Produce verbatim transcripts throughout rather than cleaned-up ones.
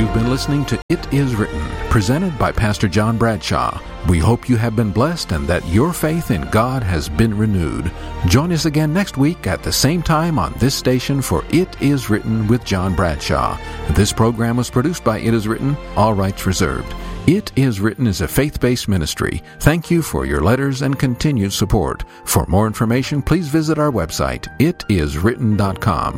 You've been listening to It Is Written, presented by Pastor John Bradshaw. We hope you have been blessed and that your faith in God has been renewed. Join us again next week at the same time on this station for It Is Written with John Bradshaw. This program was produced by It Is Written, all rights reserved. It Is Written is a faith-based ministry. Thank you for your letters and continued support. For more information, please visit our website, it is written dot com.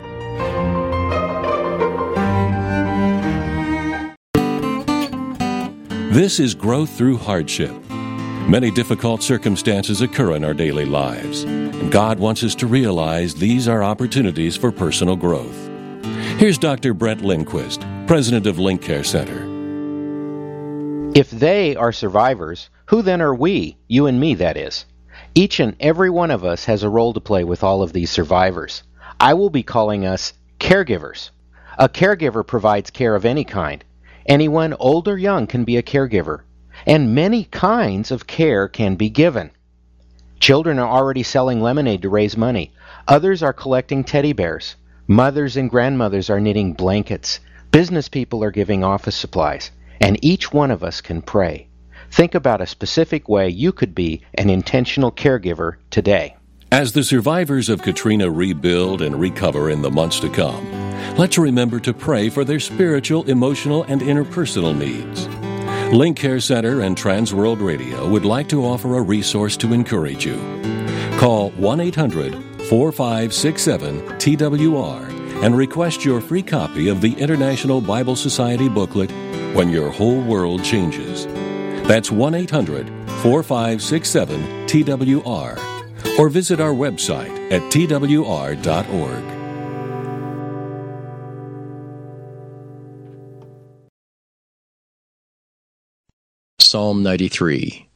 This is growth through hardship. Many difficult circumstances occur in our daily lives, and God wants us to realize these are opportunities for personal growth. Here's Doctor Brent Lindquist, president of Link Care Center. If they are survivors, who then are we, you and me, that is? Each and every one of us has a role to play with all of these survivors. I will be calling us caregivers. A caregiver provides care of any kind. Anyone, old or young, can be a caregiver, and many kinds of care can be given. Children are already selling lemonade to raise money. Others are collecting teddy bears. Mothers and grandmothers are knitting blankets. Business people are giving office supplies. And each one of us can pray. Think about a specific way you could be an intentional caregiver today. As the survivors of Katrina rebuild and recover in the months to come, let's remember to pray for their spiritual, emotional, and interpersonal needs. Link Care Center and Transworld Radio would like to offer a resource to encourage you. Call one eight hundred four five six seven T W R and request your free copy of the International Bible Society booklet, When Your Whole World Changes. That's one eight hundred four five six seven T W R. Or visit our website at T W R dot org. Psalm ninety-three.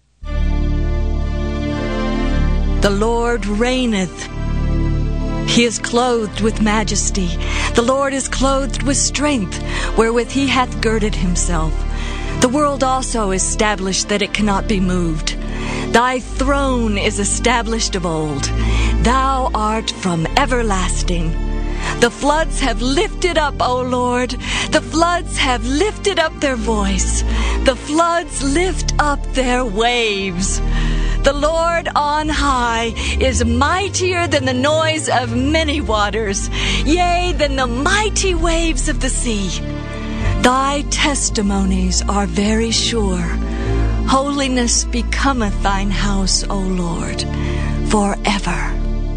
The Lord reigneth. He is clothed with majesty. The Lord is clothed with strength, wherewith he hath girded himself. The world also is established that it cannot be moved. Thy throne is established of old. Thou art from everlasting. The floods have lifted up, O Lord. The floods have lifted up their voice. The floods lift up their waves. The Lord on high is mightier than the noise of many waters, yea, than the mighty waves of the sea. Thy testimonies are very sure. Holiness becometh thine house, O Lord, forever.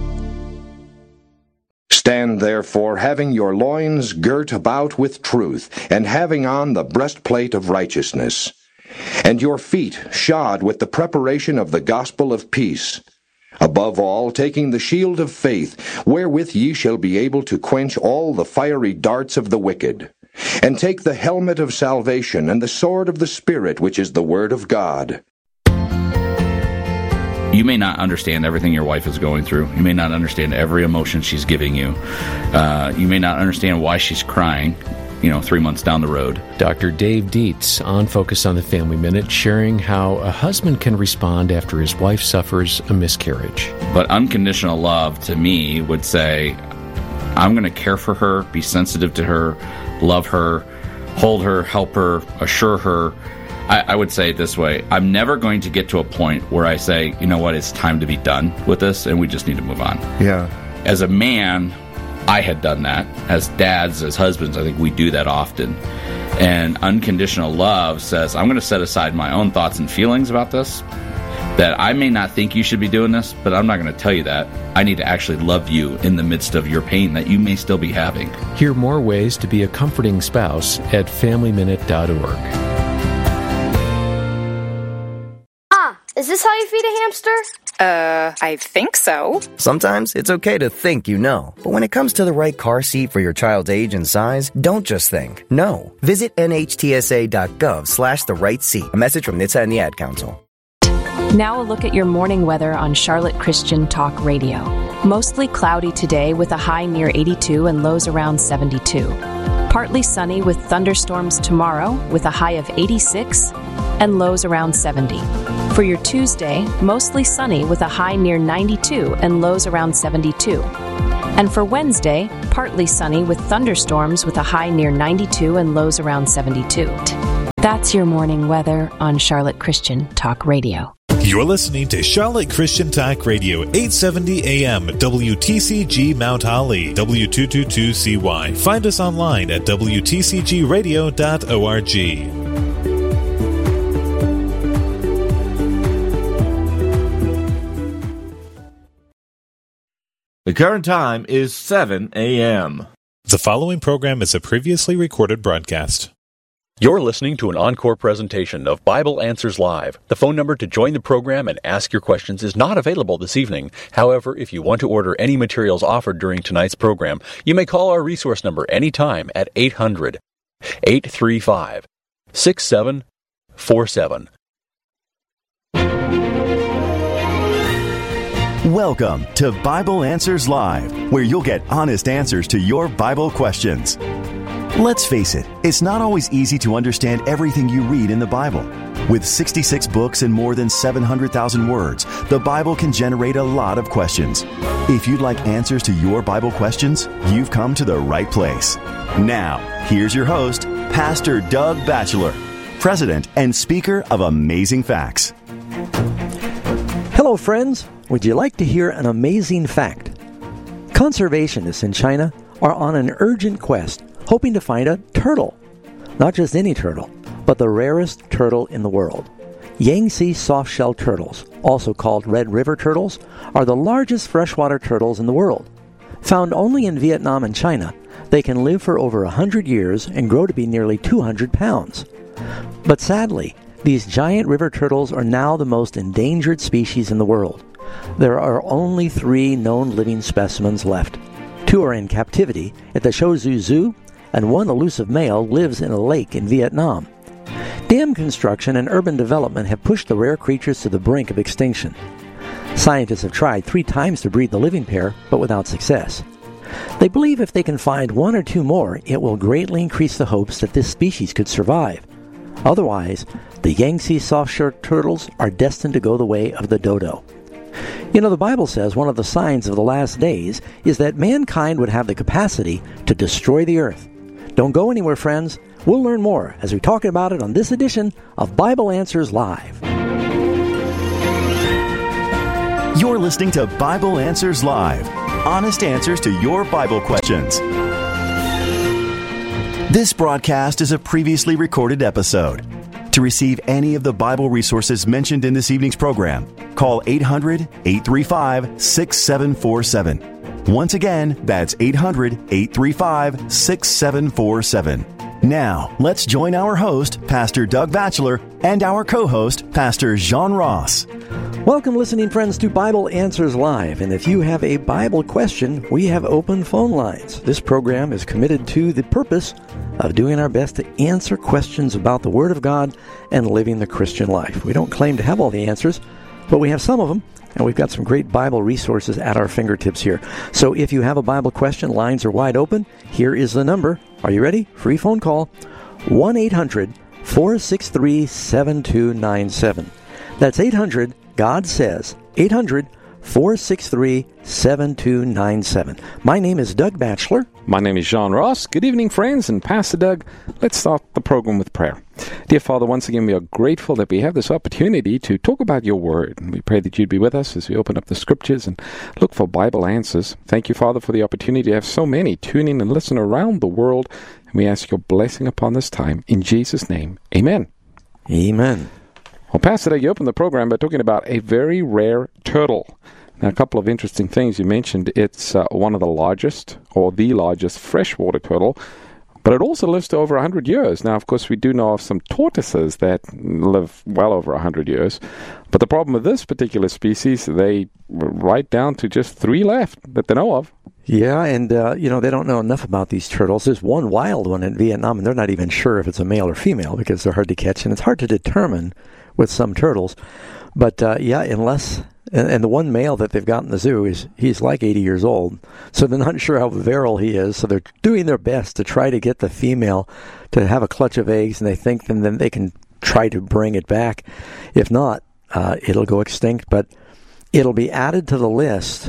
Stand therefore, having your loins girt about with truth, and having on the breastplate of righteousness, and your feet shod with the preparation of the gospel of peace. Above all, taking the shield of faith, wherewith ye shall be able to quench all the fiery darts of the wicked. And take the helmet of salvation and the sword of the Spirit, which is the word of God. You may not understand everything your wife is going through. You may not understand every emotion she's giving you. Uh, you may not understand why she's crying, you know, three months down the road. Doctor Dave Dietz on Focus on the Family Minute, sharing how a husband can respond after his wife suffers a miscarriage. But unconditional love, to me, would say, I'm going to care for her, be sensitive to her, love her, hold her, help her, assure her. I, I would say it this way. I'm never going to get to a point where I say, you know what, it's time to be done with this and we just need to move on. Yeah. As a man, I had done that. As dads, as husbands, I think we do that often. And unconditional love says, I'm going to set aside my own thoughts and feelings about this, that I may not think you should be doing this, but I'm not going to tell you that. I need to actually love you in the midst of your pain that you may still be having. Hear more ways to be a comforting spouse at family minute dot org. Ah, is this how you feed a hamster? Uh, I think so. Sometimes it's okay to think you know. But when it comes to the right car seat for your child's age and size, don't just think. No. Visit N H T S A dot gov slash the right seat. A message from N H T S A and the Ad Council. Now a look at your morning weather on Charlotte Christian Talk Radio. Mostly cloudy today with a high near eighty-two and lows around seventy-two. Partly sunny with thunderstorms tomorrow with a high of eighty-six and lows around seventy. For your Tuesday, mostly sunny with a high near ninety-two and lows around seventy-two. And for Wednesday, partly sunny with thunderstorms with a high near ninety-two and lows around seventy-two. That's your morning weather on Charlotte Christian Talk Radio. You're listening to Charlotte Christian Talk Radio, eight seventy A M, W T C G Mount Holly, W two twenty-two C Y. Find us online at W T C G radio dot org. The current time is seven A M. The following program is a previously recorded broadcast. You're listening to an encore presentation of Bible Answers Live. The phone number to join the program and ask your questions is not available this evening. However, if you want to order any materials offered during tonight's program, you may call our resource number anytime at eight hundred, eight three five, six seven four seven. Welcome to Bible Answers Live, where you'll get honest answers to your Bible questions. Let's face it, it's not always easy to understand everything you read in the Bible. With sixty-six books and more than seven hundred thousand words, the Bible can generate a lot of questions. If you'd like answers to your Bible questions, you've come to the right place. Now, here's your host, Pastor Doug Batchelor, President and Speaker of Amazing Facts. Hello, friends. Would you like to hear an amazing fact? Conservationists in China are on an urgent quest, hoping to find a turtle. Not just any turtle, but the rarest turtle in the world. Yangtze softshell turtles, also called Red River turtles, are the largest freshwater turtles in the world. Found only in Vietnam and China, they can live for over one hundred years and grow to be nearly two hundred pounds. But sadly, these giant river turtles are now the most endangered species in the world. There are only three known living specimens left. Two are in captivity at the Shouzhou Zoo, and one elusive male lives in a lake in Vietnam. Dam construction and urban development have pushed the rare creatures to the brink of extinction. Scientists have tried three times to breed the living pair, but without success. They believe if they can find one or two more, it will greatly increase the hopes that this species could survive. Otherwise, the Yangtze softshell turtles are destined to go the way of the dodo. You know, the Bible says one of the signs of the last days is that mankind would have the capacity to destroy the earth. Don't go anywhere, friends. We'll learn more as we talk about it on this edition of Bible Answers Live. You're listening to Bible Answers Live, honest answers to your Bible questions. This broadcast is a previously recorded episode. To receive any of the Bible resources mentioned in this evening's program, call eight hundred, eight three five, six seven four seven. Once again, that's eight hundred, eight three five, six seven four seven. Now, let's join our host, Pastor Doug Batchelor, and our co-host, Pastor Jean Ross. Welcome, listening friends, to Bible Answers Live. And if you have a Bible question, we have open phone lines. This program is committed to the purpose of doing our best to answer questions about the Word of God and living the Christian life. We don't claim to have all the answers, but we have some of them, and we've got some great Bible resources at our fingertips here. So if you have a Bible question, lines are wide open. Here is the number. Are you ready? Free phone call, one eight hundred, four six three, seven two nine seven. That's eight hundred, God says, eight hundred, four six three, seven two nine seven. My name is Doug Batchelor. My name is Jean Ross. Good evening, friends, and Pastor Doug. Let's start the program with prayer. Dear Father, once again, we are grateful that we have this opportunity to talk about your word. And we pray that you'd be with us as we open up the scriptures and look for Bible answers. Thank you, Father, for the opportunity to have so many tune in and listen around the world. And we ask your blessing upon this time. In Jesus' name, amen. Amen. Well, Pastor Doug, you opened the program by talking about a very rare turtle. Now, a couple of interesting things you mentioned. It's uh, one of the largest, or the largest, freshwater turtle, but it also lives to over one hundred years. Now, of course, we do know of some tortoises that live well over one hundred years, but the problem with this particular species, they right down to just three left that they know of. Yeah, and, uh, you know, they don't know enough about these turtles. There's one wild one in Vietnam, and they're not even sure if it's a male or female because they're hard to catch, and it's hard to determine with some turtles. But, uh, yeah, unless... And, and the one male that they've got in the zoo, is he's like eighty years old. So they're not sure how virile he is. So they're doing their best to try to get the female to have a clutch of eggs, and they think then, then they can try to bring it back. If not, uh, it'll go extinct. But it'll be added to the list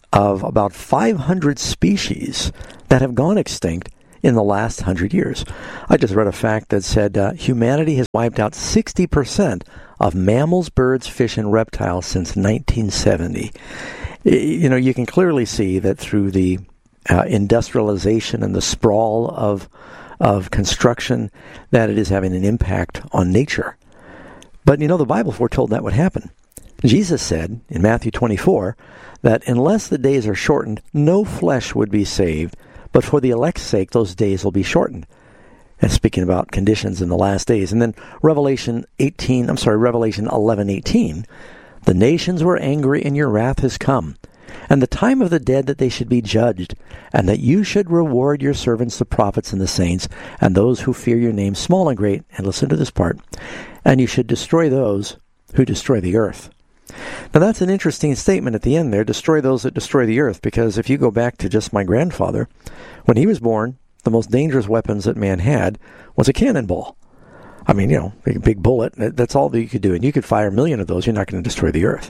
of about five hundred species that have gone extinct in the last hundred years. I just read a fact that said uh, humanity has wiped out sixty percent of mammals, birds, fish, and reptiles since nineteen seventy. You know, you can clearly see that through the uh, industrialization and the sprawl of of construction, that it is having an impact on nature. But, you know, the Bible foretold that would happen. Jesus said in Matthew twenty-four that unless the days are shortened, no flesh would be saved, but for the elect's sake, those days will be shortened. And speaking about conditions in the last days. And then Revelation eighteen, I'm sorry, Revelation eleven eighteen, the nations were angry and your wrath has come, and the time of the dead that they should be judged, and that you should reward your servants the prophets and the saints, and those who fear your name, small and great, and listen to this part, and you should destroy those who destroy the earth. Now that's an interesting statement at the end there, destroy those that destroy the earth, because if you go back to just my grandfather, when he was born, the most dangerous weapons that man had was a cannonball. I mean, you know, big, big bullet, that's all that you could do, and you could fire a million of those, you're not going to destroy the earth.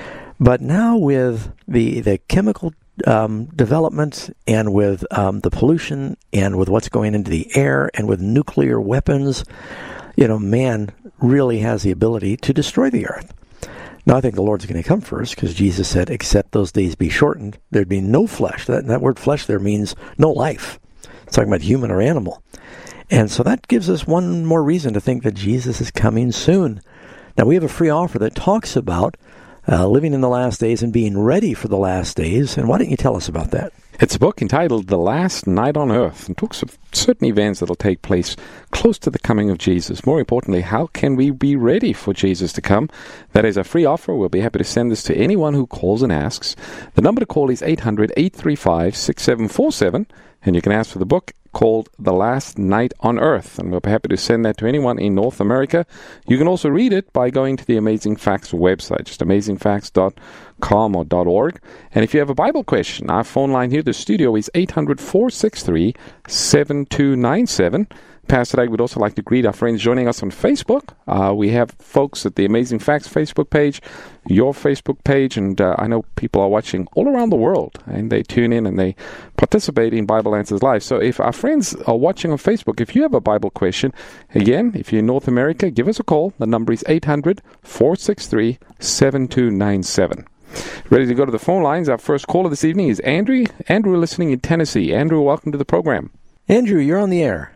But now with the, the chemical um, development and with um, the pollution and with what's going into the air and with nuclear weapons, you know, man really has the ability to destroy the earth. Now, I think the Lord's going to come first because Jesus said, except those days be shortened, there'd be no flesh. That, that word flesh there means no life. It's talking about human or animal. And so that gives us one more reason to think that Jesus is coming soon. Now, we have a free offer that talks about uh, living in the last days and being ready for the last days. And why don't you tell us about that? It's a book entitled The Last Night on Earth, and talks of certain events that will take place close to the coming of Jesus. More importantly, how can we be ready for Jesus to come? That is a free offer. We'll be happy to send this to anyone who calls and asks. The number to call is eight hundred, eight three five, six seven four seven, and you can ask for the book called The Last Night on Earth, and we'll be happy to send that to anyone in North America. You can also read it by going to the Amazing Facts website, just amazing facts dot com or .org. And if you have a Bible question, our phone line here, the studio, is eight hundred, four six three, seven two nine seven. Pastor Dag would also like to greet our friends joining us on Facebook. Uh, we have folks at the Amazing Facts Facebook page, your Facebook page, and uh, I know people are watching all around the world, and they tune in and they participate in Bible Answers Live. So if our friends are watching on Facebook, if you have a Bible question, again, if you're in North America, give us a call. The number is eight hundred, four six three, seven two nine seven. Ready to go to the phone lines. Our first caller this evening is Andrew. Andrew listening in Tennessee. Andrew, welcome to the program. Andrew, you're on the air.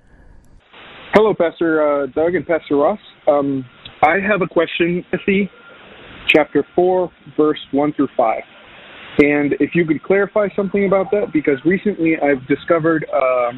Hello, Pastor uh, Doug and Pastor Ross. Um, I have a question, Timothy, chapter four, verse one through five. And if you could clarify something about that, because recently I've discovered um,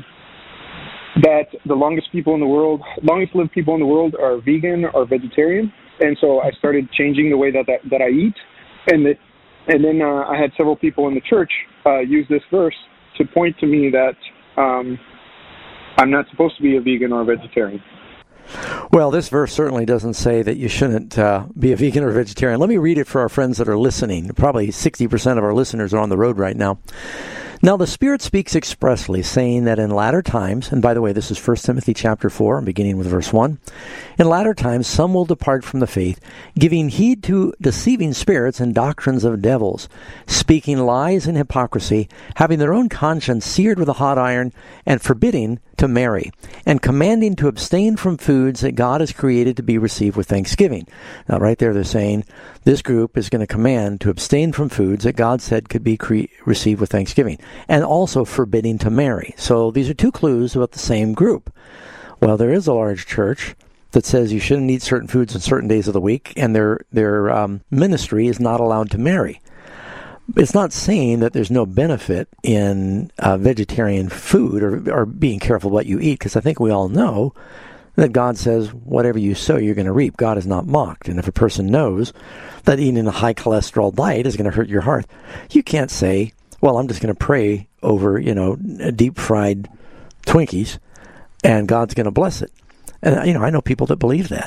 that the longest people in the world, longest lived people in the world are vegan or vegetarian. And so I started changing the way that, that, that I eat. And, that, and then uh, I had several people in the church uh, use this verse to point to me that um, I'm not supposed to be a vegan or a vegetarian. Well, this verse certainly doesn't say that you shouldn't uh, be a vegan or a vegetarian. Let me read it for our friends that are listening. Probably sixty percent of our listeners are on the road right now. Now the Spirit speaks expressly, saying that in latter times, and by the way, this is First Timothy chapter four, beginning with verse one, in latter times some will depart from the faith, giving heed to deceiving spirits and doctrines of devils, speaking lies and hypocrisy, having their own conscience seared with a hot iron, and forbidding to marry, and commanding to abstain from foods that God has created to be received with thanksgiving. Now right there they're saying this group is going to command to abstain from foods that God said could be cre- received with thanksgiving, and also forbidding to marry. So these are two clues about the same group. Well, there is a large church that says you shouldn't eat certain foods on certain days of the week, and their their um, ministry is not allowed to marry. It's not saying that there's no benefit in uh, vegetarian food or, or being careful what you eat, because I think we all know that God says whatever you sow, you're going to reap. God is not mocked. And if a person knows that eating a high cholesterol diet is going to hurt your heart, you can't say, well, I'm just going to pray over, you know, deep fried Twinkies and God's going to bless it. And, you know, I know people that believe that.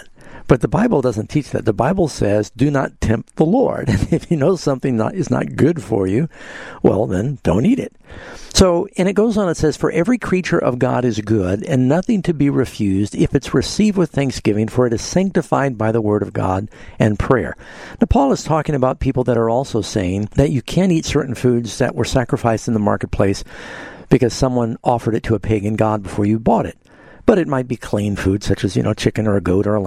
But the Bible doesn't teach that. The Bible says, do not tempt the Lord. And if you know something not, is not good for you, well, then don't eat it. So, and it goes on, it says, for every creature of God is good, and nothing to be refused if it's received with thanksgiving, for it is sanctified by the word of God and prayer. Now, Paul is talking about people that are also saying that you can't eat certain foods that were sacrificed in the marketplace because someone offered it to a pagan god before you bought it. But it might be clean food, such as, you know, chicken or a goat or a